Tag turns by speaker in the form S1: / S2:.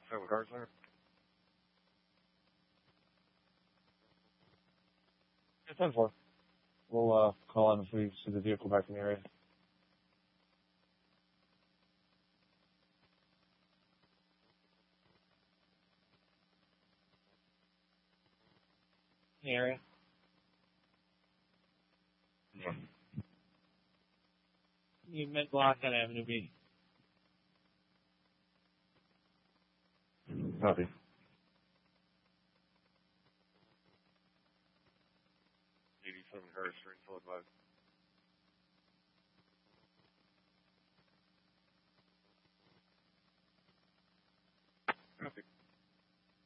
S1: Seven cars there. Yeah, 10-4. We'll call on if we see the vehicle back in the area. In the area? Yeah. You meant block on Avenue B. Copy. 87 cars, 3 followed by